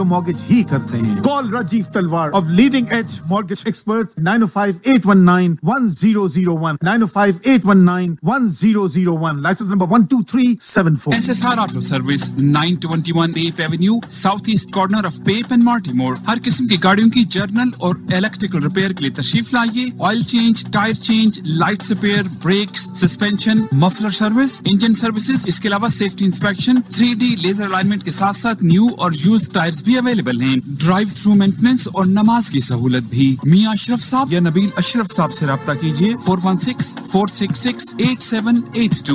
Mortgage ही करते हैं। Call Rajiv तलवार of leading edge mortgage expert 905-819-1001 905-819-1001 licence number 12374। SSR Auto Service 921 Pape Avenue south east corner of Pep and मार्टिमोर। हर किस्म की गाड़ियों की जर्नल और इलेक्ट्रिकल रिपेयर के लिए तशरीफ लाइए। Oil change, tyre change, lights repair, breaks, suspension, muffler service, engine services, इसके अलावा safety inspection, 3D laser alignment के साथ साथ न्यू और यूज्ड टायर्स भी अवेलेबल हैं। ड्राइव थ्रू मेंटेनेंस और नमाज की सहूलत भी। मियां अशरफ साहब या नबील अशरफ साहब से राब्ता कीजिए 416-466-8782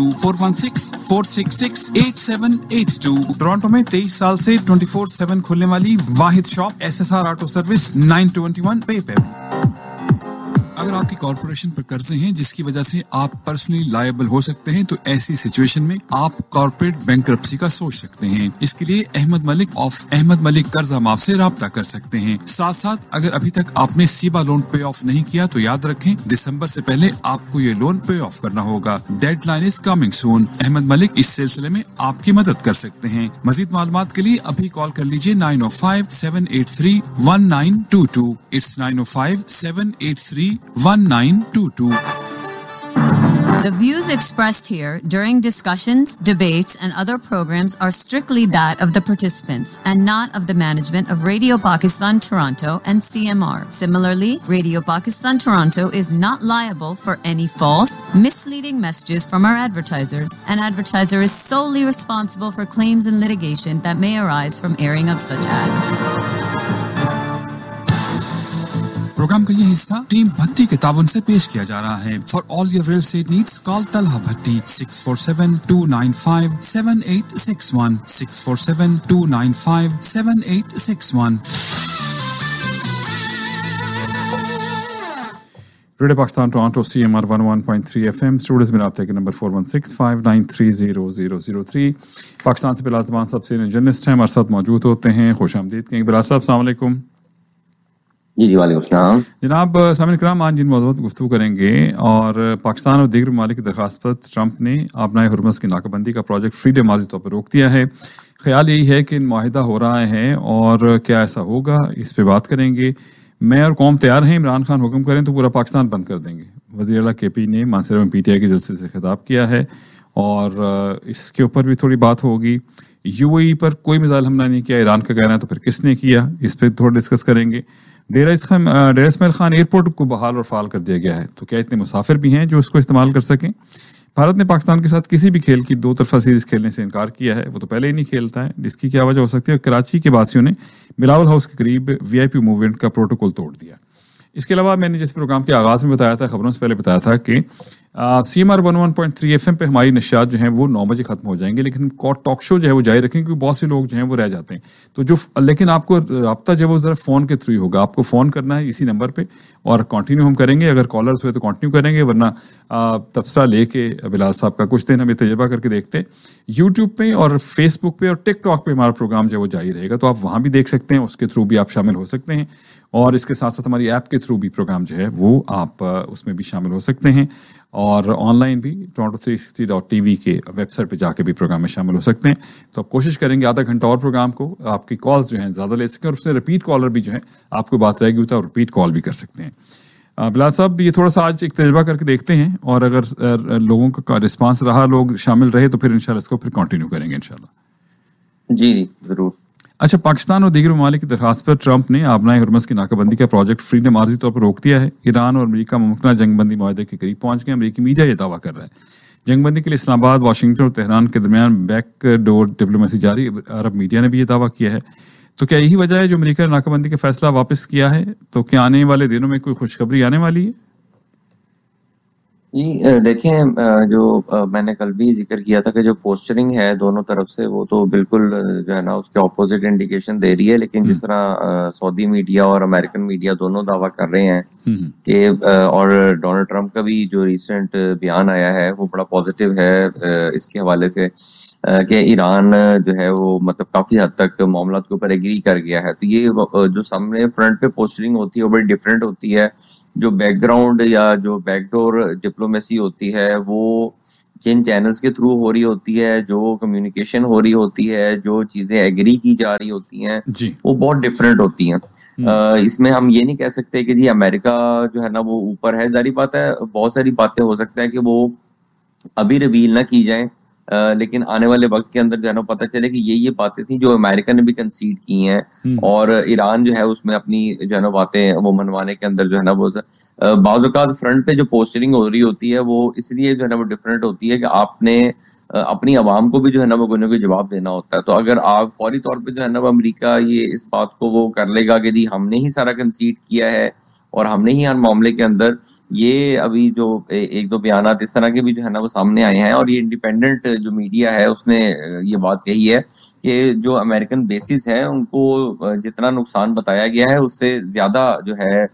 416-466-8782। टोरंटो में 23 साल से 24/7 खुलने वाली वाहिद शॉप SSR ऑटो सर्विस 921 पेप। अगर आपकी कॉर्पोरेशन पर कर्जे हैं जिसकी वजह से आप पर्सनली लायबल हो सकते हैं, तो ऐसी सिचुएशन में आप कॉर्पोरेट बैंकरप्सी का सोच सकते हैं। इसके लिए अहमद मलिक ऑफ अहमद मलिक कर्जा माफ से राब्ता कर सकते हैं। साथ साथ अगर अभी तक आपने सीबा लोन पे ऑफ नहीं किया तो याद रखें दिसंबर से पहले आपको ये लोन पे ऑफ करना होगा। Deadline is coming soon. Ahmad Malik इस सिलसिले में आपकी मदद कर सकते हैं। मजीद मालूमात के लिए अभी कॉल कर लीजिए 905-783-1922। It's 905-783-1922. The views expressed here during discussions, debates, and other programs are strictly that of the participants and not of the management of Radio Pakistan Toronto and CMR. Similarly, Radio Pakistan Toronto is not liable for any false, misleading messages from our advertisers. An advertiser is solely responsible for claims and litigation that may arise from airing of such ads. Programme का ये हिस्सा team भट्टी के ताबन से पेश किया जा रहा है। For all your real estate needs call Talha Bhatti 647-295-7861 647-295-7861। Radio Pakistan Toronto CMR 101.3 FM studios में राब्ते के नंबर 416-593-0003। पाकिस्तान से बिलाल ज़मान साहब सीनियर जर्नलिस्ट हैं, हमारे साथ मौजूद होते हैं। खुशामदीद कहेंगे बिलाल साहब। अस्सलाम वालेकुम। जी वालेकुम सलाम जनाब। सामने कराम आज जिन मौज़ूआत गुफ्तगू करेंगे और पाकिस्तान और दीगर ममालिक की दरख्वास्त पर ट्रंप ने आबनाए हुर्मस की नाकाबंदी का प्रोजेक्ट फ्रीडम माजी तौर पर रोक दिया है। ख्याल यही है कि माहिदा हो रहा है और क्या ऐसा होगा, इस पर बात करेंगे। मैं और कौम तैयार हैं, इमरान खान हुक्म करें तो पूरा पाकिस्तान बंद कर देंगे। वज़ीर आला KP ने मानसरोवर में PTI के जलसे से खिताब किया है और इसके ऊपर भी थोड़ी बात होगी। UAE पर कोई मिसाइल हमला नहीं किया, ईरान का कहना है, तो फिर किसने किया, इस पर थोड़ा डिस्कस करेंगे। डेरा इस्माइल खान एयरपोर्ट को बहाल और फाल कर दिया गया है, तो क्या इतने मुसाफिर भी हैं जो इसको इस्तेमाल कर सकें? भारत ने पाकिस्तान के साथ किसी भी खेल की दो तरफा सीरीज खेलने से इनकार किया है, वो तो पहले ही नहीं खेलता है। इसकी क्या वजह हो सकती है? कराची के वासियों ने बिलावल हाउस के करीब VIP मूवमेंट का प्रोटोकॉल तोड़ दिया। इसके अलावा मैंने जिस प्रोग्राम के आगाज़ में बताया था, खबरों से पहले बताया था कि CMR 101.3 FM पे हमारी नशियात जो हैं वो 9 बजे खत्म हो जाएंगे, लेकिन टॉक शो जो है वो जारी रखेंगे क्योंकि बहुत से लोग जो हैं वो रह जाते हैं। तो जो लेकिन आपको रब्ता जो है वो ज़रा फ़ोन के थ्रू ही होगा। आपको फ़ोन करना है इसी नंबर पे और कंटिन्यू हम करेंगे। अगर कॉलर्स हुए तो कंटिन्यू करेंगे, वरना तबसरा लेके बिलाल साहब का कुछ दिन हम तजर्बा करके देखते हैं। यूट्यूब पे और फेसबुक पे और टिकटॉक पे हमारा प्रोग्राम जो है वो जारी रहेगा, तो आप वहाँ भी देख सकते हैं, उसके थ्रू भी आप शामिल हो सकते हैं। और इसके साथ साथ हमारी ऐप के थ्रू भी प्रोग्राम जो है वो आप उसमें भी शामिल हो सकते हैं और ऑनलाइन भी toronto360.tv के वेबसाइट पे जाके भी प्रोग्राम में शामिल हो सकते हैं। तो आप कोशिश करेंगे आधा घंटा और प्रोग्राम को आपकी कॉल्स जो हैं ज़्यादा ले सकें और उससे रिपीट कॉलर भी जो है आपको बात रहेगी तो रिपीट कॉल भी कर सकते हैं। बिलाल साहब, ये थोड़ा सा आज एक तजर्बा करके देखते हैं और अगर लोगों का रिस्पांस रहा, लोग शामिल रहे, तो फिर इंशाल्लाह इसको फिर कंटिन्यू करेंगे इंशाल्लाह। जी ज़रूर। अच्छा, पाकिस्तान और दीगर ममालिक की दरख्वास्त पर ट्रंप ने आबनाए हुर्मस की नाकाबंदी का प्रोजेक्ट फ्रीडम आर्जी तौर पर रोक दिया है। ईरान और अमेरिका मुमकिन जंगबंदी मुआहदे के करीब पहुंच गए। अमेरिकी मीडिया ये दावा कर रहा है जंगबंदी के लिए इस्लामाबाद, वाशिंगटन और तेहरान के दरमियान बैकडोर डिप्लोमेसी जारी। अरब मीडिया ने भी ये दावा किया है। तो क्या यही वजह है जो अमेरिका ने नाकाबंदी का फैसला वापस किया है? तो क्या आने वाले दिनों में कोई खुशखबरी आने वाली है? जी देखें, जो मैंने कल भी जिक्र किया था कि जो पोस्चरिंग है दोनों तरफ से वो तो बिल्कुल जो है ना उसके ऑपोजिट इंडिकेशन दे रही है। लेकिन जिस तरह सऊदी मीडिया और अमेरिकन मीडिया दोनों दावा कर रहे हैं कि और डोनाल्ड ट्रंप का भी जो रिसेंट बयान आया है वो बड़ा पॉजिटिव है इसके हवाले से कि ईरान जो है वो मतलब काफी हद तक मामला के ऊपर एग्री कर गया है। तो ये जो सामने फ्रंट पे पोस्चरिंग होती है वो बड़ी डिफरेंट होती है। जो बैकग्राउंड या जो बैकडोर डिप्लोमेसी होती है वो जिन चैनल्स के थ्रू हो रही होती है, जो कम्युनिकेशन हो रही होती है, जो चीजें एग्री की जा रही होती हैं, जी वो बहुत डिफरेंट होती हैं। इसमें हम ये नहीं कह सकते कि जी अमेरिका जो है ना वो ऊपर है। जारी बात है, बहुत सारी बातें हो सकता है कि वो अभी रिवील ना की जाए, लेकिन आने वाले वक्त के अंदर जो है ना पता चले कि ये बातें थी जो अमेरिका ने भी कंसीड की हैं, और ईरान जो है उसमें अपनी जो है ना बातें वो मनवाने के अंदर जो है ना वो बाज़ औक़ात फ्रंट पे जो पोस्टरिंग हो रही होती है वो इसलिए जो है ना वो डिफरेंट होती है कि आपने अपनी आवाम को भी जो है ना वो कोई ना कोई जवाब देना होता है। तो अगर आप फौरी तौर पे जो है ना वो अमेरिका ये इस बात को वो कर लेगा कि जी हमने ही सारा कंसीड किया है और हमने ही हर मामले के अंदर, ये अभी जो एक दो बयानात इस तरह के भी जो है ना वो सामने आए हैं, और ये इंडिपेंडेंट जो मीडिया है उसने ये बात कही है कि जो अमेरिकन बेसिस है उनको जितना नुकसान बताया गया है उससे ज्यादा जो है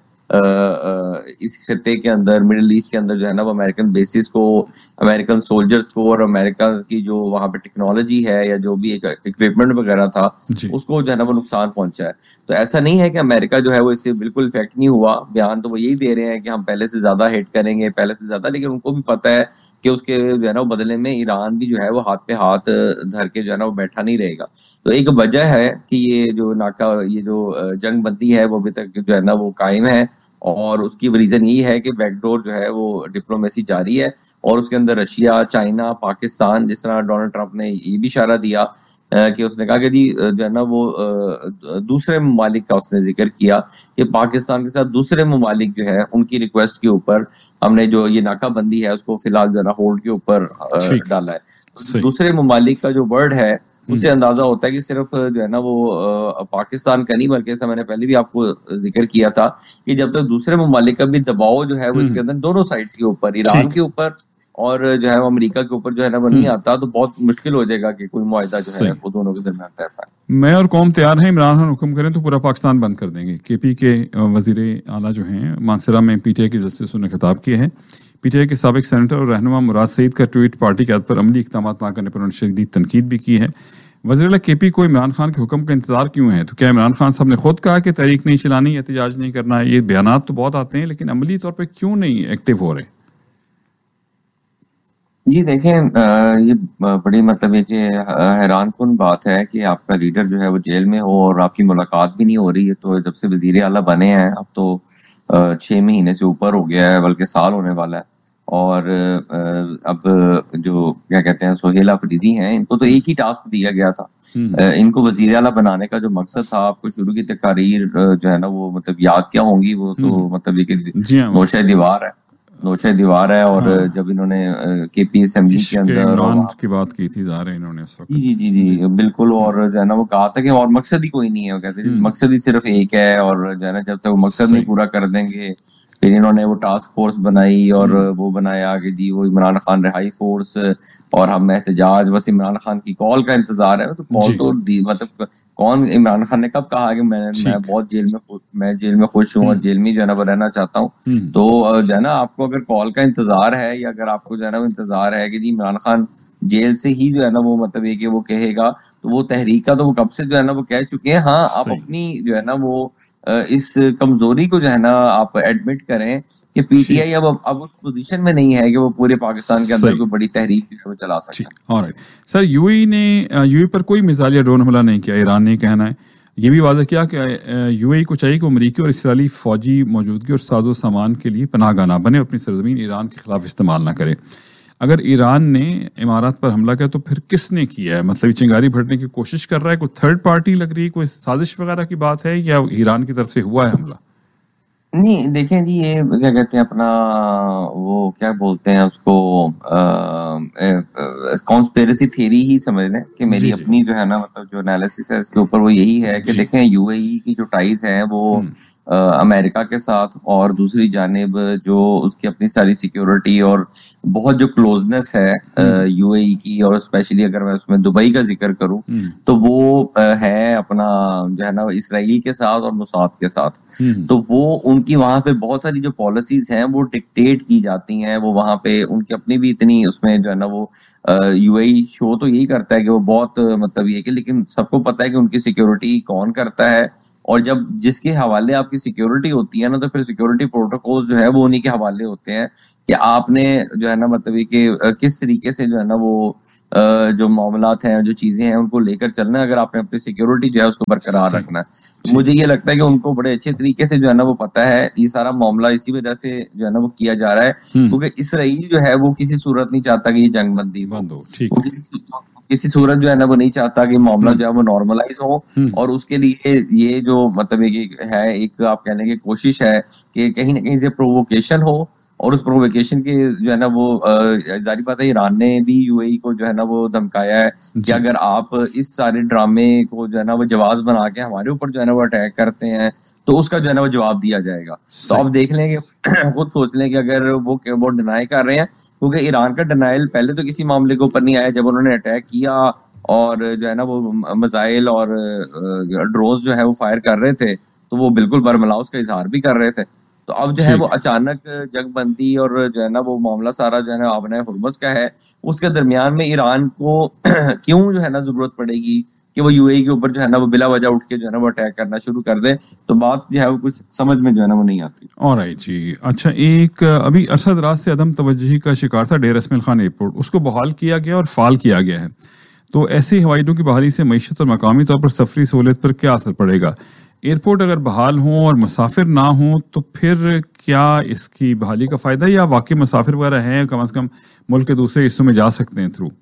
इस खित्ते के अंदर, मिडिल ईस्ट के अंदर जो है ना वो अमेरिकन बेसिस को, अमेरिकन सोल्जर्स को और अमेरिका की जो वहां पे टेक्नोलॉजी है या जो भी एक इक्विपमेंट वगैरह था जी उसको जो है ना वो नुकसान पहुंचा है। तो ऐसा नहीं है कि अमेरिका जो है वो इससे बिल्कुल इफेक्ट नहीं हुआ। बयान तो वो यही दे रहे हैं कि हम पहले से ज्यादा हिट करेंगे, पहले से ज्यादा, लेकिन उनको भी पता है कि उसके जो है ना वो बदले में ईरान भी जो है वो हाथ पे हाथ धर के जो है ना वो बैठा नहीं रहेगा। तो एक वजह है कि ये जो ये जो जंग बंदी है वो अभी तक जो है ना वो कायम है, और उसकी रीजन यही है कि बैकडोर जो है वो डिप्लोमेसी जारी है, और उसके अंदर रशिया, चाइना, पाकिस्तान, जिस तरह डोनाल्ड ट्रंप ने ये भी इशारा दिया कि उसने कहा कि जी जो है ना वो दूसरे ममालिक का उसने जिक्र किया कि पाकिस्तान के साथ दूसरे ममालिक जो है उनकी रिक्वेस्ट के ऊपर हमने जो ये नाकाबंदी है उसको फिलहाल जो है ना होल्ड के ऊपर ठीक डाला है। सही दूसरे ममालिक का जो वर्ड है उससे अंदाजा होता है कि सिर्फ जो है ना वो पाकिस्तान का नहीं, बल्कि ऐसा मैंने पहले भी आपको जिक्र किया था कि जब तक दूसरे ममालिक का भी दबाव जो है वो इसके अंदर दोनों साइड्स के ऊपर, ईरान ठीक के ऊपर और जो है वो अमेरिका के ऊपर जो है ना वो नहीं आता, तो बहुत मुश्किल हो जाएगा कि कोई मुआहिदा जो है सही वो दोनों के दरमियान तय पाए। मैं और कौम तैयार हैं, इमरान खान हुक्म करें तो पूरा पाकिस्तान बंद कर देंगे। केपी के वजीर आला जो हैं मानसरा में पीटीआई की जस्टिस ने खिताब किया है। पीटीआई के साबिक सेनेटर और रहनुमा मुराद सईद का ट्वीट पार्टी के हद पर अमली इक़दाम ना करने पर उन्होंने शदीद तनकीद भी की है। वज़ीर केपी को इमरान खान के हुक्म का इंतजार क्यों है? तो क्या इमरान खान साहब ने खुद कहा कि तहरीक नहीं चलानी, एहतजाज नहीं करना है? ये बयानात तो बहुत आते हैं, लेकिन अमली तौर पर क्यों नहीं एक्टिव हो रहे? जी देखें, ये बड़ी मतलब है कि हैरान कुन बात है कि आपका लीडर जो है वो जेल में हो और आपकी मुलाकात भी नहीं हो रही है। तो जब से वजीर आला बने हैं अब तो 6 महीने से ऊपर हो गया है, बल्कि साल होने वाला है। और अब जो क्या कहते हैं सोहेल अफरीदी हैं, इनको तो एक ही टास्क दिया गया था। इनको वजीर आला बनाने का जो मकसद था, आपको शुरू की तकारीर जो है ना वो मतलब याद क्या होंगी, वो तो मतलब ये नौशे दीवार है, नौशे दीवार है। और हाँ। जब इन्होंने केपी असेंबली के अंदर इमरान की बात की थी ज़ाहिर है इन्होंने उस वक्त। जी जी जी जी बिल्कुल, और जो है ना वो कहा था कि और मकसद ही कोई नहीं है, वो कहते हैं मकसद ही सिर्फ एक है, और जो है ना जब तक वो मकसद नहीं पूरा कर देंगे। फिर इन्होंने वो टास्क फोर्स बनाई और वो बनाया कि जी वो इमरान खान रिहाई फोर्स और हम एहतजाज, बस इमरान खान की कॉल का इंतजार है। तो कॉल तो मतलब कौन, इमरान खान ने कब कहा कि मैं बहुत जेल में खुश हूँ और जेल में जो है ना वो रहना चाहता हूँ? तो जो है ना आपको अगर कॉल का इंतजार है, या अगर आपको जो है ना वो इंतजार है कि जी इमरान खान जेल से ही जो है ना वो मतलब ये कि वो कहेगा, तो वो तहरीक का तो वो कब से जो है ना वो कह चुके हैं। हाँ, आप अपनी जो है ना वो इस कमजोरी को जो है ना आप एडमिट करें कि पीटीआई अब उस पोजीशन में नहीं है कि वो पूरे पाकिस्तान के अंदर कोई बड़ी तहरीक जो है वो चला सके। ऑलराइट सर, यूएई पर कोई मिसाइल या ड्रोन हमला नहीं किया, ईरान ने कहना है। ये भी वाज़ह किया कि यूएई को चाहिए कि अमरीकी और इसराइली फौजी मौजूदगी और साजो सामान के लिए पनाहगाह ना बने, अपनी सरजमीन ईरान के खिलाफ इस्तेमाल ना करे। अगर ईरान ने इमारात पर हमला किया तो फिर किसने किया है? मतलब चिंगारी भरने की कोशिश कर रहा है, कोई थर्ड पार्टी लग रही है, कोई साजिश वगैरह की बात है, या ईरान की तरफ से हुआ है हमला? नहीं देखें जी, ये क्या कहते हैं अपना वो क्या बोलते हैं उसको, कॉन्स्पिरेसी थ्योरी ही समझ लें कि मेरी अपनी जो है ना मतलब जो एनालिसिस है इसके ऊपर वो यही है कि देखें यूएई की जो टाइज है वो अमेरिका के साथ, और दूसरी जानिब जो उसकी अपनी सारी सिक्योरिटी और बहुत जो क्लोजनेस है यूएई की, और स्पेशली अगर मैं उसमें दुबई का जिक्र करूं तो वो है अपना जो है ना इसराइल के साथ और मोसाद के साथ। तो वो उनकी वहां पे बहुत सारी जो पॉलिसीज हैं वो डिक्टेट की जाती हैं, वो वहां पे उनकी अपनी भी इतनी उसमें जो है ना वो यूएई शो तो यही करता है कि वो बहुत मतलब ये कि, लेकिन सबको पता है कि उनकी सिक्योरिटी कौन करता है और जब जिसके हवाले आपकी सिक्योरिटी होती है ना, तो फिर सिक्योरिटी प्रोटोकॉल जो है वो उन्हीं के हवाले होते हैं कि आपने जो है ना मतलब ये कि किस तरीके से जो है ना वो जो मामलात हैं, जो चीजें हैं, उनको लेकर चलना है, अगर आपने अपनी सिक्योरिटी जो है उसको बरकरार रखना है। तो मुझे ये लगता है कि उनको बड़े अच्छे तरीके से जो है ना वो पता है, ये सारा मामला इसी वजह से जो है ना वो किया जा रहा है, क्योंकि इसराइल जो है वो किसी सूरत नहीं चाहता कि ये जंग बंदी हो, किसी सूरत जो है ना वो नहीं चाहता कि मामला जो है वो नॉर्मलाइज हो, और उसके लिए ये जो मतलब एक आप कहने की कोशिश है कि कहीं ना कहीं से प्रोवोकेशन हो, और उस प्रोवोकेशन के जो है ना वो जारी बात है ईरान ने भी यूएई को जो है ना वो धमकाया है कि अगर आप इस सारे ड्रामे को जो है ना वो जवाब बना के हमारे ऊपर जो है ना वो अटैक करते हैं तो उसका जो है ना वो जवाब दिया जाएगा। तो आप देख लें कि खुद सोच लें कि अगर वो डिनाई कर रहे हैं, क्योंकि ईरान का डिनाइल पहले तो किसी मामले के ऊपर नहीं आया, जब उन्होंने अटैक किया और जो है ना वो मिसाइल और ड्रोन्स जो है वो फायर कर रहे थे, तो वो बिल्कुल बरमला उसका इजहार भी कर रहे थे। तो अब जो है वो अचानक जंगबंदी और जो है ना वो मामला सारा जो है ना आबना हुर्मुज़ का है, उसके दरमियान में ईरान को क्यों जो है ना जरूरत पड़ेगी कि वो यूएई के ऊपर जो है ना वो बिला वजह उठ के जो है ना वो अटैक करना शुरू कर दे। तो बात जो है वो कुछ समझ में जो है ना वो नहीं आती। ऑलराइट जी। अच्छा, एक अभी अरसा दराज से अदम तवज्जुही का शिकार था डेर इस्माइल खान एयरपोर्ट, उसको बहाल किया गया और फाल किया गया है। तो ऐसे हवाई अड्डों की बहाली से मईशत और मकामी तौर पर सफरी सहूलियत पर क्या असर पड़ेगा? एयरपोर्ट अगर बहाल हो और मुसाफिर ना हो तो फिर क्या इसकी बहाली का फायदा, या वाकई मुसाफिर वगैरह हैं कम से कम मुल्क के दूसरे हिस्सों में जा सकते हैं थ्रू?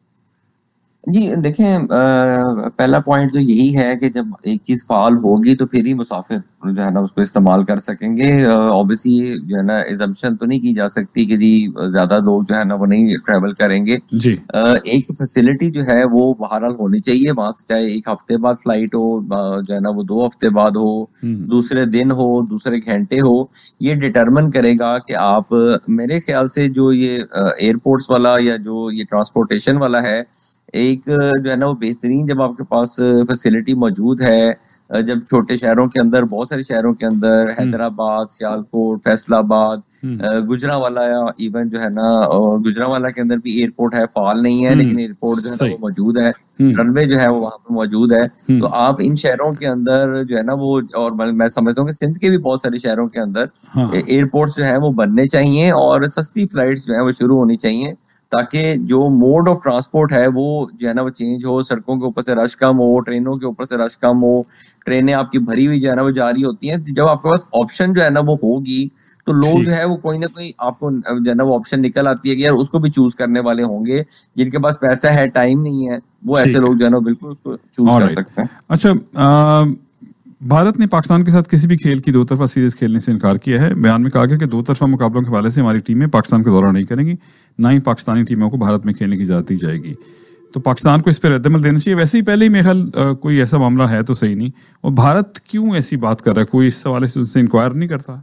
जी देखें, पहला पॉइंट तो यही है कि जब एक चीज फाल होगी तो फिर ही मुसाफिर जो है ना उसको इस्तेमाल कर सकेंगे। ऑब्वियसली जो है ना एजम्पशन तो नहीं की जा सकती कि जी ज्यादा लोग जो है ना वो नहीं ट्रेवल करेंगे जी। एक फैसिलिटी जो है वो बहरहाल होनी चाहिए वहां से, चाहे एक हफ्ते बाद फ्लाइट हो, जो है ना वो 2 हफ्ते बाद हो, दूसरे दिन हो, दूसरे घंटे हो, ये डिटरमिन करेगा कि आप, मेरे ख्याल से जो ये एयरपोर्ट्स वाला या जो ये ट्रांसपोर्टेशन वाला है, एक जो है ना वो बेहतरीन, जब आपके पास फैसिलिटी मौजूद है, जब छोटे शहरों के अंदर, बहुत सारे शहरों के अंदर, हैदराबाद, सियालकोट, फैसलाबाद, गुजरावाला, या इवन जो है ना गुजरावाला के अंदर भी एयरपोर्ट है, फाल नहीं है लेकिन एयरपोर्ट जो है ना वो मौजूद है, रनवे जो है वो वहां पे मौजूद है। तो आप इन शहरों के अंदर जो है ना वो, और मैं समझता हूँ कि सिंध के भी बहुत सारे शहरों के अंदर एयरपोर्ट्स जो है वो बनने चाहिए और सस्ती फ्लाइट्स जो है वो शुरू होनी चाहिए, ताकि जो मोड ऑफ ट्रांसपोर्ट है वो जो है ना वो चेंज हो, सड़कों के ऊपर से रश कम हो, ट्रेनों के ऊपर से रश कम हो, ट्रेनें आपकी भरी हुई जो है ना वो जा रही होती हैं। जब आपके पास ऑप्शन जो है ना वो होगी तो लोग जो है वो कोई ना कोई आपको जो है ना वो ऑप्शन निकल आती है कि यार उसको भी चूज करने वाले होंगे, जिनके पास पैसा है, टाइम नहीं है, वो ऐसे लोग जो है ना बिल्कुल उसको चूज कर सकते हैं। अच्छा, भारत ने पाकिस्तान के साथ किसी भी खेल की दो तरफा सीरीज खेलने से इनकार किया है। बयान में कहा गया कि दो तरफा मुकाबलों के हवाले से हमारी टीमें पाकिस्तान का दौरा नहीं करेंगी, ना ही पाकिस्तानी टीमों को भारत में खेलने की इजाजत दी जाएगी। तो पाकिस्तान को इस पर रद्दमल देना चाहिए। वैसे ही पहले ही मेरे ख्याल कोई ऐसा मामला है तो सही नहीं, और भारत क्यों ऐसी बात कर रहा है? कोई इस हवाले से उनसे इंक्वायर नहीं करता?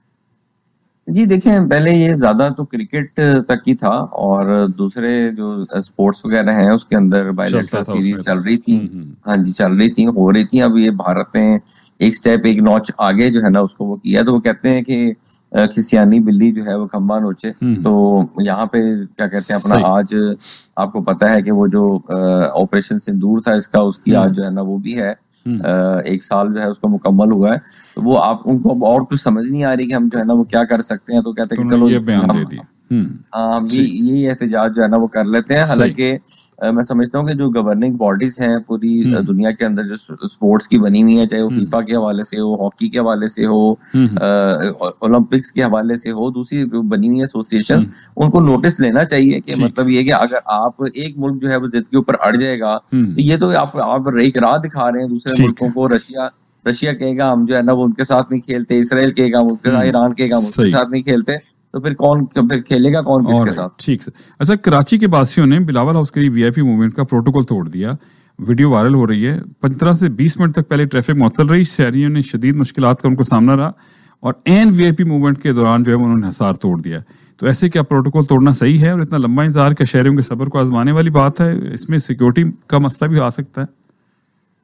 जी देखें, पहले ये ज्यादा तो क्रिकेट तक ही था, और दूसरे जो स्पोर्ट्स वगैरह हैं उसके अंदर बायलैटरल सीरीज चल रही थी। हाँ जी, चल रही थी, हो रही थी। अब ये भारत ने एक स्टेप, एक नॉच आगे जो है ना उसको वो किया। तो वो कहते हैं कि खिसियानी बिल्ली जो है वो खंबा नोचे। तो यहाँ पे क्या कहते हैं अपना, आज आपको पता है कि वो जो ऑपरेशन सिंदूर था इसका, उसकी आज जो है ना वो भी है, 1 साल जो है उसको मुकम्मल हुआ है। तो वो आप उनको अब और कुछ समझ नहीं आ रही कि हम जो है ना वो क्या कर सकते हैं। तो कहते हैं कि चलो ये बयान दे दिया, हम ये एहतजाज जो है ना वो कर लेते हैं। हालांकि मैं समझता हूँ कि जो गवर्निंग बॉडीज हैं पूरी दुनिया के अंदर, जो स्पोर्ट्स की बनी हुई है, चाहे वो फीफा के हवाले से हो, हॉकी के हवाले से हो, ओलंपिक्स के हवाले से हो, दूसरी बनी हुई एसोसिएशंस, उनको नोटिस लेना चाहिए कि मतलब ये कि अगर आप एक मुल्क जो है वो जिद के ऊपर अड़ जाएगा, तो ये तो आप एक राह दिखा रहे हैं दूसरे मुल्कों को। रशिया कहेगा हम जो है ना वो उनके साथ नहीं खेलते, इसराइल कहेगा हम उनके साथ, ईरान कहेगा हम उनके साथ नहीं खेलते, तो फिर खेलेगा कौन किसके साथ? ठीक है। अच्छा, कराची के बासियों ने बिलावल हाउस के लिए वीआईपी मूवमेंट का प्रोटोकॉल तोड़ दिया। वीडियो वायरल हो रही है। 15 से 20 मिनट तक पहले ट्रैफिक मुअत्तल रही, शहरियों ने शदीद मुश्किलात का उनको सामना रहा, और एन वीआईपी मूवमेंट के दौरान जो है उन्होंने हिसार तोड़ दिया। तो ऐसे क्या प्रोटोकॉल तोड़ना सही है? और इतना लंबा इंतजार क्या शहरियों के सब्र को आजमाने वाली बात है? इसमें सिक्योरिटी का मसला भी आ सकता है।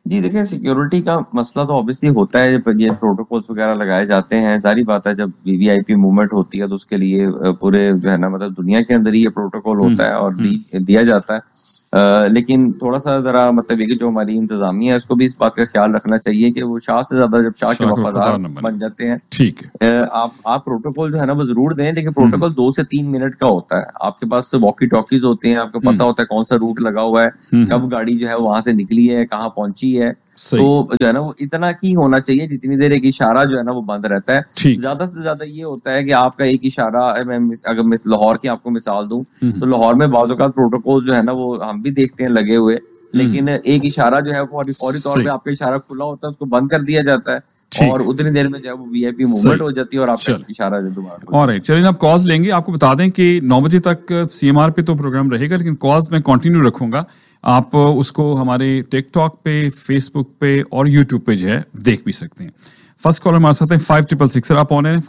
जी देखिए, सिक्योरिटी का मसला तो ऑब्वियसली होता है जब ये प्रोटोकॉल्स वगैरह लगाए जाते हैं। जारी बात है जब वीवीआईपी मूवमेंट होती है तो उसके लिए पूरे जो है ना मतलब दुनिया के अंदर ही ये प्रोटोकॉल होता है और दिया जाता है। लेकिन थोड़ा सा जरा मतलब ये कि जो हमारी इंतजामिया है उसको भी इस बात का ख्याल रखना चाहिए कि वो शाह से ज्यादा जब शाह के वफादार बन जाते हैं। ठीक है, आप प्रोटोकॉल जो है ना वो जरूर दें, लेकिन प्रोटोकॉल 2 से 3 मिनट का होता है। आपके पास वॉकी टॉकीज होते हैं, आपको पता होता है कौन सा रूट लगा हुआ है, कब गाड़ी जो है वहां से निकली है, कहाँ पहुंची है। तो जो है ना वो इतना ही होना चाहिए जितनी देर एक इशारा जो है ना वो बंद रहता है। ज्यादा से ज्यादा ये होता है कि आपका एक इशारा, मैं अगर लाहौर की आपको मिसाल दूं तो लाहौर में बाज़ औक़ात प्रोटोकॉल जो है ना वो हम भी देखते हैं लगे हुए, लेकिन एक इशारा जो है फौरी तौर पे आपका इशारा खुला होता है, उसको बंद कर दिया जाता है और उतनी देर में जो है वो वीआईपी मूवमेंट हो जाती है और आपका इशारा जो दोबारा। ऑलराइट, चलिए आप कॉल्स लेंगे। आपको बता दें कि 9 बजे तक सीएमआर पे तो प्रोग्राम रहेगा, लेकिन कॉल्स मैं कंटिन्यू रखूंगा। आप उसको हमारे टिकटॉक पे, फेसबुक पे और यूट्यूब पे जो है देख भी सकते हैं। फर्स्ट कॉलर हमारे साथ है 5666 सर, आप ऑन है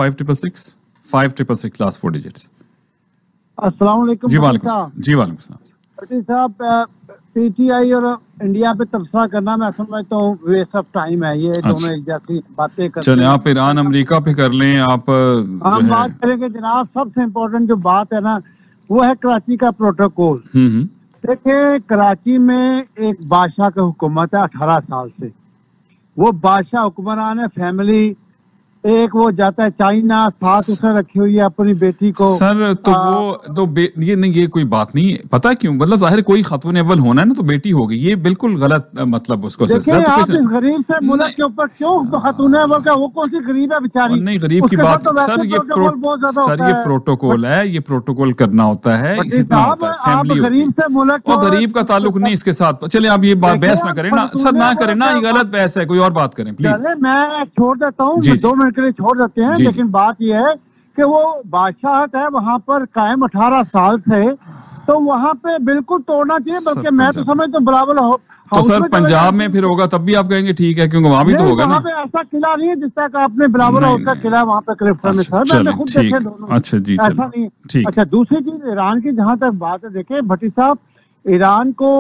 5666 लास्ट 4 डिजिट्स। अस्सलाम वालेकुम जी वालेकुम सलाम। पटी साहब, पीटीआई और इंडिया पे तबसरा करना मैं समझता हूँ वेस्ट ऑफ टाइम है। ये दोनों एक जैसी बातें करते हैं। चलिए आप ईरान अमेरिका पे कर लें। आप हम बात करेंगे जनाब, सबसे इम्पोर्टेंट जो बात है ना वो है कराची का प्रोटोकॉल। देखिए, कराची में एक बादशाह का हुकूमत है 18 साल से। वो बादशाह हुक्मरान है, फैमिली एक वो जाता है चाइना, साथ उसने रखी हुई है अपनी बेटी को। सर तो वो तो ये नहीं, ये कोई बात नहीं, पता क्यों? मतलब जाहिर कोई खातून अव्वल होना है ना तो बेटी होगी, ये बिल्कुल गलत मतलब उसको आप इस गरीब से मुल्क के ऊपर क्यों खातून अव्वल का, वो कौन सी गरीब है बेचारी? नहीं, गरीब की बात तो सर ये प्रोटोकॉल है, ये प्रोटोकॉल करना होता है, इसी तरह होता है, फैमिली गरीब से मुल्क और गरीब का ताल्लुक नहीं इसके साथ। चलिए आप ये बात बहस ना करें ना सर, ना करें ना, ये गलत बहस है, कोई और बात करें प्लीज। मैं छोड़ देता हूँ, 2 मिनट के लिए छोड़ देते हैं, लेकिन बात यह है कि वो बादशाहत है वहां पर कायम 18 साल से, तो वहां पे बिल्कुल तोड़ना चाहिए। बल्कि मैं तो समझता हूँ बराबर हो। तो सर पंजाब में फिर होगा तब भी आप कहेंगे ठीक है, क्योंकि वहां भी तो होगा ना। वहां पे ऐसा किला नहीं है जिस तरह का आपने बिलावल हाउस का किला वहां पे क्लिफ्टन में सर, मैंने खुद देखे दोनों। अच्छा जी, ऐसा नहीं। अच्छा, दूसरी चीज ईरान की जहां तक बात है, देखे भट्टी साहब, ईरान को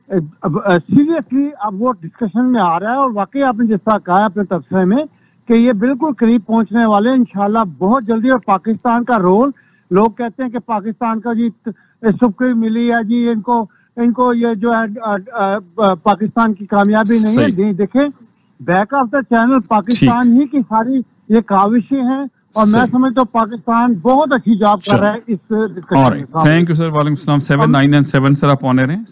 सीरियसली अब वो डिस्कशन में आ रहा है और वाकई आपने जिस तरह कहा अपने तबसरे में कि ये बिल्कुल करीब पहुंचने वाले इंशाल्लाह बहुत जल्दी। और पाकिस्तान का रोल, लोग कहते हैं कि पाकिस्तान का जी सुखी मिली है जी, इनको ये जो है पाकिस्तान की कामयाबी नहीं है। देखें, back of the channel Pakistan ही की सारी ये काविशें हैं और मैं समझता हूँ पाकिस्तान बहुत अच्छी जॉब कर रहा है इस डिस्कशन में। Thank you sir. वालेकुम सलाम। 7997 सर, आप ऑन रहे हैं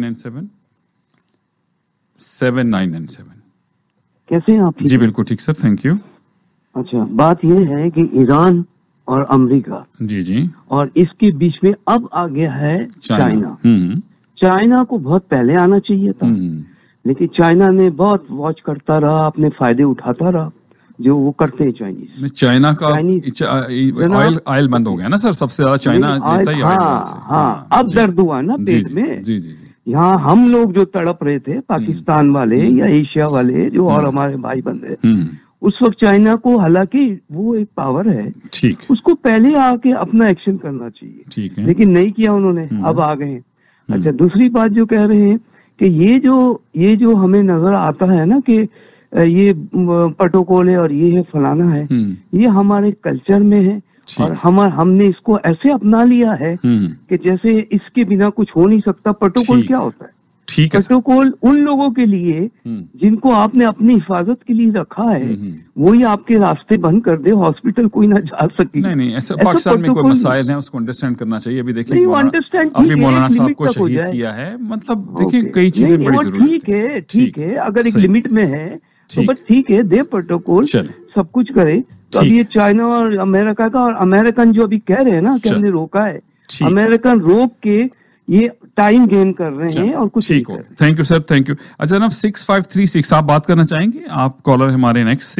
7997। कैसे हैं आप? जी बिल्कुल ठीक सर, थैंक यू। अच्छा, बात यह है कि ईरान और अमेरिका जी और इसके बीच में अब आ गया है चाइना। चाइना को बहुत पहले आना चाहिए था, लेकिन चाइना ने बहुत वॉच करता रहा, अपने फायदे उठाता रहा, जो वो करते हैं चाइनीज। चाइना का ऑयल बंद हो गया ना सर, सबसे ज्यादा चाइना लेता ही ऑयल से। हाँ, अब दर्द हुआ ना पेट में। जी जी। यहाँ हम लोग जो तड़प रहे थे, पाकिस्तान वाले या एशिया वाले जो और हमारे भाई बंधे, उस वक्त चाइना को, हालांकि वो एक पावर है, ठीक, उसको पहले आके अपना एक्शन करना चाहिए, ठीक है, लेकिन नहीं किया उन्होंने, अब आ गए। अच्छा, दूसरी बात जो कह रहे हैं कि ये जो हमें नजर आता है ना कि ये प्रोटोकॉल है और ये है फलाना है, ये हमारे कल्चर में है और हमने इसको ऐसे अपना लिया है कि जैसे इसके बिना कुछ हो नहीं सकता। प्रोटोकॉल क्या होता है? ठीक है, प्रोटोकॉल उन लोगों के लिए जिनको आपने अपनी हिफाजत के लिए रखा है, वही आपके रास्ते बंद कर दे, हॉस्पिटल कोई ना जा सके। नहीं, ऐसा पाकिस्तान में कोई मसाइल है, उसको अंडरस्टैंड करना चाहिए। अभी देखिए अभी मौलाना साहब को शहीद किया है, मतलब देखिए कई चीजें बड़ी जरूरी है। ठीक है, अगर एक लिमिट में है तो बस ठीक है, दे प्रोटोकॉल, सब कुछ करे। तो अब ये चाइना और अमेरिका का, और अमेरिकन जो अभी कह रहे हैं ना कि हमने रोका है, अमेरिकन रोक के ये टाइम गेन कर रहे हैं और कुछ ठीक हो। Thank you sir, thank you. अच्छा जनाब 6536 आप बात करना चाहेंगे? आप कॉलर हमारे नेक्स्ट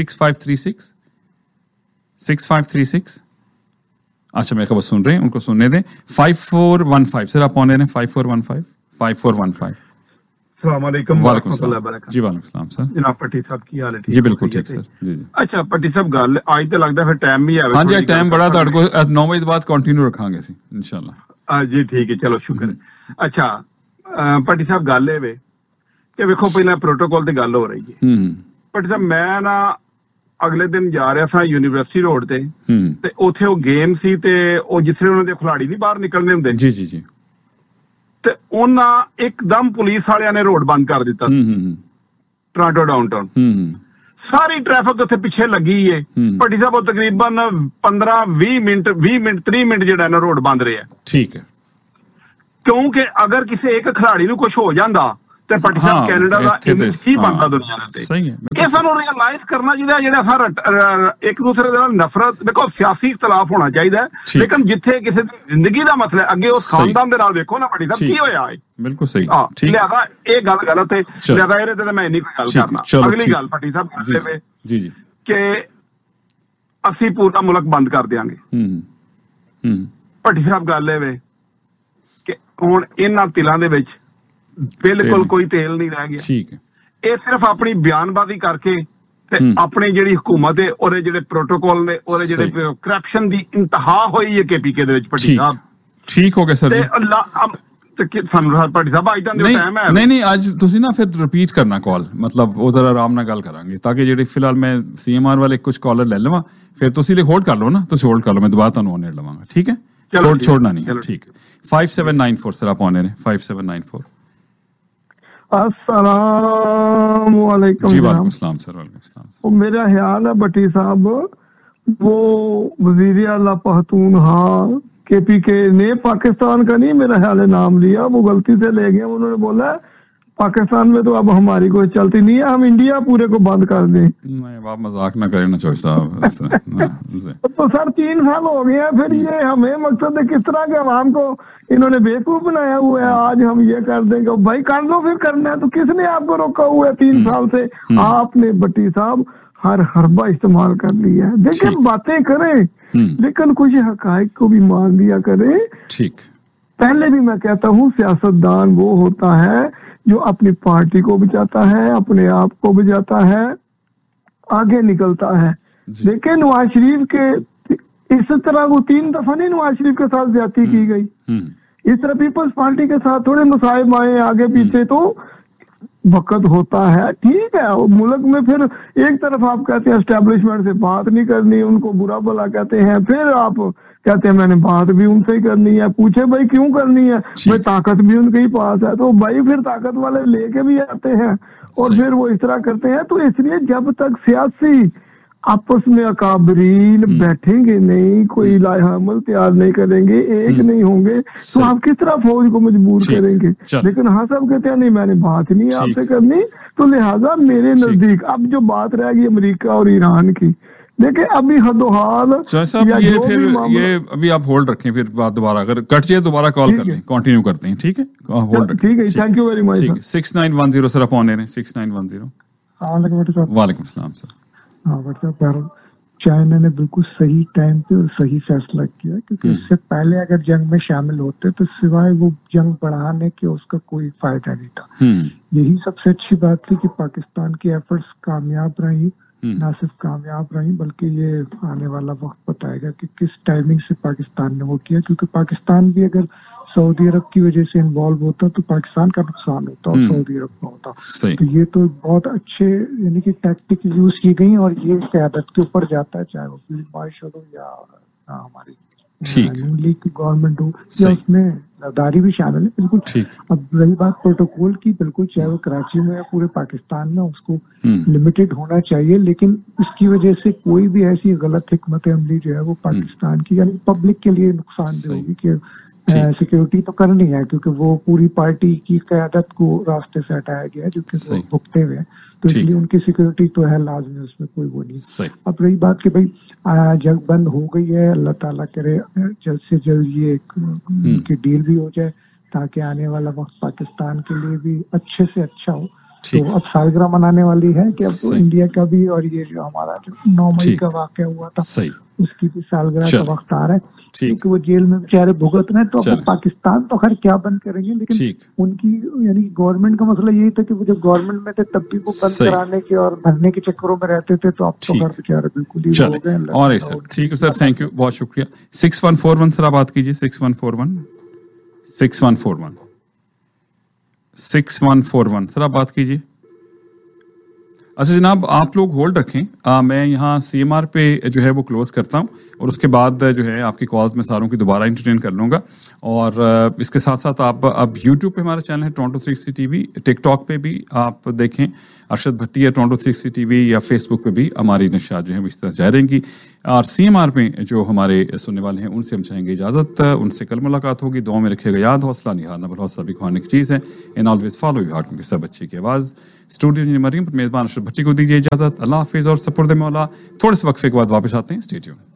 6536। अच्छा, मैं खबर सुन रहे हैं, उनको सुनने दें। 5415 सर, आप ऑन रहे हैं 5415। अस्सलामुअलैकुम वरहमतुल्लाहि वबरकातुहू। जी वालेकुम सलाम सर। जनाब पट्टी साहब की हाल है? जी बिल्कुल ठीक सर। जी। अच्छा पट्टी साहब, गल आज तो लगता फिर टाइम भी आवे। हाँ जी, टाइम बड़ा ਤੁਹਾਡੇ ਕੋਲ 9 ਵਜੇ ਬਾਅਦ ਕੰਟੀਨਿਊ ਰੱਖਾਂਗੇ ਅਸੀਂ इंशाल्लाह। जी ठीक है, चलो शुक्र है। अच्छा पट्टी साहब, गल है वे ਕਿ ਵੇਖੋ ਪਹਿਲਾਂ ਪ੍ਰੋਟੋਕਾਲ ਤੇ ਗੱਲ ਹੋ ਰਹੀ ਹੈ ਬਟ ਜਦ ਮੈਂ ਨਾ ਅਗਲੇ ਦਿਨ ਜਾ ਰਿਹਾ ਸਾਂ ਯੂਨੀਵਰਸਿਟੀ ਰੋਡ ਤੇ ਉੱਥੇ ਉਹ ਗੇਮ ਸੀ ਤੇ ਉਹ ਜਿੱਥੇ ਉਹਨਾਂ ਦੇ ਖਿਲਾੜੀ ਨਹੀਂ ਬਾਹਰ ਨਿਕਲਦੇ ਹੁੰਦੇ ਜੀ ਤੇ ਉਹਨਾਂ ਇੱਕਦਮ ਪੁਲਿਸ ਵਾਲਿਆਂ ਨੇ ਰੋਡ ਬੰਦ ਕਰ ਦਿੱਤਾ ਟੋਰਾਂਟੋ ਡਾਊਨਟਾਊਨ ਸਾਰੀ ਟ੍ਰੈਫਿਕ ਉੱਥੇ ਪਿੱਛੇ ਲੱਗੀ ਏ ਭੱਟੀ ਸਾਹਿਬ ਉਹ ਤਕਰੀਬਨ 15-20 ਮਿੰਟ 30 ਮਿੰਟ ਜਿਹੜਾ ਨਾ ਰੋਡ ਬੰਦ ਰਿਹਾ ਠੀਕ ਹੈ ਕਿਉਂਕਿ ਅਗਰ ਕਿਸੇ ਇੱਕ ਖਿਲਾੜੀ ਨੂੰ ਕੁਝ ਹੋ ਜਾਂਦਾ ਤੇ ਭੱਟੀ ਸਾਹਿਬ ਕੈਨੇਡਾ ਦਾ ਇਮੇਜ ਕੀ ਬਣਦਾ ਦੁਨੀਆ ਦੇ ਸਹੀ ਹੈ ਇਹ ਸਾਨੂੰ ਰਿਅਲਾਈਜ਼ ਕਰਨਾ ਚਾਹੀਦਾ ਜਿਹੜਾ ਸਾਰਾ ਇੱਕ ਦੂਸਰੇ ਦੇ ਨਾਲ ਨਫ਼ਰਤ ਦੇਖੋ ਸਿਆਸੀ ਇਖਤਲਾਫ ਹੋਣਾ ਚਾਹੀਦਾ ਲੇਕਿਨ ਜਿੱਥੇ ਕਿਸੇ ਦੀ ਜ਼ਿੰਦਗੀ ਦਾ ਮਸਲਾ ਅੱਗੇ ਉਸ ਖਾਨਦਾਨ ਦੇ ਨਾਲ ਦੇਖੋ ਨਾ ਭੱਟੀ ਸਾਹਿਬ ਕੀ ਹੋਇਆ ਹੈ ਬਿਲਕੁਲ ਸਹੀ ਠੀਕ ਲਿਆਦਾ ਇਹ ਗੱਲ ਗਲਤ ਹੈ ਲਿਆਦਾ ਇਹਦੇ ਤੇ ਮੈਂ ਇੰਨੀ ਕੋਈ ਗੱਲ ਕਰਨਾ ਅਗਲੀ ਗੱਲ ਭੱਟੀ ਸਾਹਿਬ ਜੀ ਕਿ ਅਸੀਂ ਪੂਰਾ ਮੁਲਕ ਬੰਦ ਕਰ ਦਿਆਂਗੇ ਭੱਟੀ ਸਾਹਿਬ ਗੱਲ ਇਹ ਵੇ ਕਿ ਹੁਣ ਇਹਨਾਂ ਤਿਲਾਂ ਦੇ ਵਿੱਚ ਬਿਲਕੁਲ ਕੋਈ ਤੇਲ ਨਹੀਂ ਰਹਿ ਗਿਆ ਠੀਕ ਹੈ ਇਹ ਸਿਰਫ ਆਪਣੀ ਬਿਆਨਬਾਜ਼ੀ ਕਰਕੇ ਤੇ ਆਪਣੀ ਜਿਹੜੀ ਹਕੂਮਤ ਹੈ ਉਹਦੇ ਜਿਹੜੇ ਪ੍ਰੋਟੋਕਾਲ ਨੇ ਉਹਦੇ ਜਿਹੜੇ ਕਰਪਸ਼ਨ ਦੀ ਇੰਤਹਾ ਹੋਈ ਹੈ KPK ਦੇ ਵਿੱਚ ਭੱਟੀ ਸਾਹਿਬ ਠੀਕ ਹੋ ਗਿਆ ਸਰ ਜੀ ਸਾਨੂੰ ਭੱਟੀ ਸਾਹਿਬ ਅੱਜ ਦਾ ਟਾਈਮ ਹੈ ਨਹੀਂ ਅੱਜ ਤੁਸੀਂ ਨਾ ਫਿਰ ਰਿਪੀਟ ਕਰਨਾ ਕਾਲ ਮਤਲਬ ਉਹ ਜ਼ਰਾ ਆਰਾਮ ਨਾਲ ਗੱਲ ਕਰਾਂਗੇ ਤਾਂ ਕਿ ਜਿਹੜੇ ਫਿਲਹਾਲ ਮੈਂ CMR ਵਾਲੇ ਕੁਝ ਕਾਲਰ ਲੈ ਲਵਾਂ ਫਿਰ ਤੁਸੀਂ ਲਈ ਹੋਲਡ ਕਰ ਲਓ ਨਾ ਤੁਸੀਂ ਹੋਲਡ ਕਰ ਲਓ ਮੈਂ ਦੁਬਾਰਾ ਤੁਹਾਨੂੰ ਆਨਲਾਈਨ ਲਵਾਂਗਾ ਠੀਕ ਹੈ छोड़ना नहीं है ठीक है 5794 सर आप ऑन है 5794 अस्सलाम वालेकुम जी वालेकुम सलाम सर वालेकुम सलाम मेरा ख्याल है भट्टी साहब वो वजीर आला पख्तूनख्वा KPK ने पाकिस्तान का नहीं मेरा ख्याल है नाम लिया वो गलती से ले गए उन्होंने बोला पाकिस्तान में तो अब हमारी कोई चलती नहीं है हम इंडिया पूरे को बंद कर दें नहीं आप मजाक ना करें ना चौधरी साहब तो सर 3 साल हो गए हैं फिर ये हमें मकसद है किस तरह के अवाम को इन्होंने बेवकूफ बनाया हुआ है आज हम ये कर देंगे भाई कर दो फिर करना है तो किसने आपको रोका हुआ है 3 साल से आपने भट्टी साहब हर हरबा इस्तेमाल कर लिया है देखिए बातें करें लेकिन कुछ हकाइक को भी मान लिया करें ठीक पहले भी मैं कहता हूँ सियासतदान वो होता है जो अपनी पार्टी को बचाता है अपने आप को बचाता है आगे निकलता है देखिए नवाज शरीफ के इस तरह वो 3 दफा नहीं नवाज शरीफ के साथ ज्यादती की गई इस तरह पीपल्स पार्टी के साथ थोड़े मुसाहिब आए आगे पीछे तो वक्त होता है ठीक है मुल्क में फिर एक तरफ आप कहते हैं एस्टेब्लिशमेंट से बात नहीं करनी उनको बुरा भला कहते हैं फिर आप कहते हैं मैंने बात भी उनसे ही करनी है पूछे भाई क्यों करनी है भाई ताकत भी उनके ही पास है तो भाई फिर ताकत वाले लेके भी आते हैं और फिर वो इस तरह करते हैं तो इसलिए जब तक सियासी आपस में अकाबरीन बैठेंगे नहीं कोई लाहमल तैयार नहीं करेंगे एक नहीं होंगे तो आप किस तरह फौज को मजबूर करेंगे लेकिन हाँ सब कहते हैं नहीं मैंने बात नहीं आपसे करनी तो लिहाजा मेरे नजदीक अब जो बात रहेगी अमेरिका और ईरान की देखिए अभी हदोहाल ये फिर ये अभी आप होल्ड रखें फिर बात दोबारा अगर कट जाए दोबारा कॉल कर लें कंटिन्यू करते हैं ठीक है होल्ड रखें ठीक है thank you very much 6910 sir आप ऑन है 6910 वालेकुम सलाम सर चाइना ने बिल्कुल सही टाइम पे और सही फैसला किया क्योंकि उससे पहले अगर जंग में शामिल होते तो सिवाय वो जंग बढ़ाने के उसका कोई फायदा नहीं था यही सबसे अच्छी बात थी कि पाकिस्तान की एफर्ट्स कामयाब रही ना सिर्फ कामयाब रही बल्कि ये आने वाला वक्त बताएगा कि किस टाइमिंग से पाकिस्तान ने वो किया क्योंकि पाकिस्तान भी अगर सऊदी अरब की वजह से इन्वॉल्व होता तो पाकिस्तान का नुकसान होता और सऊदी अरब का होता तो ये तो बहुत अच्छे यानी कि टैक्टिक यूज की गई और ये क़यादत के ऊपर जाता है चाहे वो फील्ड मार्शल हो या हमारी लीग की गवर्नमेंट हो या उसमें जरदारी भी शामिल है बिल्कुल अब रही बात प्रोटोकॉल की बिल्कुल चाहे वो कराची में या पूरे पाकिस्तान में उसको लिमिटेड होना चाहिए लेकिन इसकी वजह से कोई भी ऐसी गलत हिकमत अमली जो है वो पाकिस्तान की यानी पब्लिक के लिए नुकसानदेह होगी कि सिक्योरिटी तो करनी है क्योंकि वो पूरी पार्टी की क़यादत को रास्ते से हटाया गया है जो कि वो भुगते हुए तो इसलिए उनकी सिक्योरिटी तो है लाजमी उसमें कोई वो नहीं अब रही बात कि भाई जंग बंद हो गई है अल्लाह ताला करे जल्द से जल्द ये की डील भी हो जाए ताकि आने वाला वक्त पाकिस्तान के लिए भी अच्छे से अच्छा हो तो अब सालगिरह मनाने वाली है कि अब तो इंडिया का भी और ये जो हमारा 9 मई का वाकया हुआ था उसकी भी सालगिरह का वक्त आ रहा है क्योंकि वो जेल में बेचारे भुगत रहे तो अब पाकिस्तान तो खैर क्या बंद करेंगे लेकिन उनकी यानी गवर्नमेंट का मसला यही था कि वो जब गवर्नमेंट में थे तब भी वो बंद कराने के और भरने के चक्करों में रहते थे तो अब तो खैर बेचारे बिल्कुल ही हो गए और सर ठीक है सर थैंक यू बहुत शुक्रिया 6141 सर आप बात कीजिए 6141 6141। सर आप बात कीजिए। अच्छा जनाब, आप लोग होल्ड रखें, मैं यहाँ CMR पे जो है वो क्लोज करता हूँ और उसके बाद जो है आपकी कॉल्स में सारों की दोबारा एंटरटेन कर लूँगा। और इसके साथ साथ आप अब YouTube पे हमारा चैनल है टोरंटो 360 TV, टिकटॉक पे भी आप देखें अरशद भट्टी है टोरंटो 360 TV, या फेसबुक पे भी हमारी नशात जो है इस तरह जारी रहेंगी। और CMR पे जो हमारे सुनने वाले हैं उनसे हम चाहेंगे इजाज़त, उनसे कल मुलाकात होगी। दुआ में रखिएगा याद, हौसला नहीं हारना, बल हौसला भी खाने की चीज़ है। And always follow your heart, क्योंकि सब अच्छे की आवाज़। स्टूडियो इंजीनियर मरीम पर मेज़बान अरशद भट्टी को दीजिए इजाज़त। अल्लाह हाफिज़ और सपुर्द मौला। थोड़े से वक्फे के बाद वापस आते हैं। Stay tuned.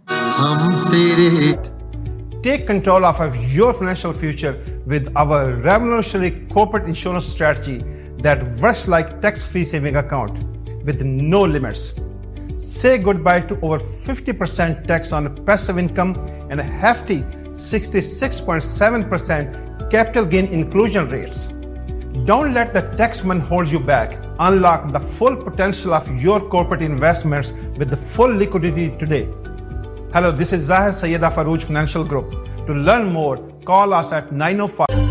Take control of your financial future with our revolutionary corporate insurance strategy that works like tax-free saving account with no limits. Say goodbye to over 50% tax on passive income and a hefty 66.7% capital gain inclusion rates. Don't let the taxman hold you back. Unlock the full potential of your corporate investments with the full liquidity today. Hello, this is Zahid Sayyeda Farouj Financial Group. To learn more, call us at 905.